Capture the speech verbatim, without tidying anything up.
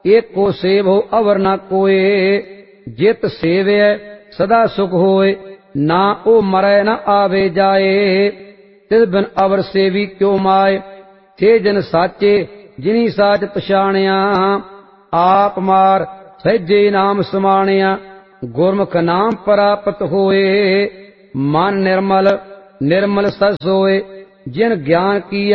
एको save हो अवर ना कोय। जित सेवै सदा सुख होए, ना ओ मरै न आवे जाए। तिस बिन अवर सेवी क्यों माए, थे जन साचे जिनी साच पछाणिया। आप मार सहजे नाम समाणिया, गुरमुख नाम प्राप्त होए। मन निर्मल निर्मल सस होए, जिन ज्ञान किया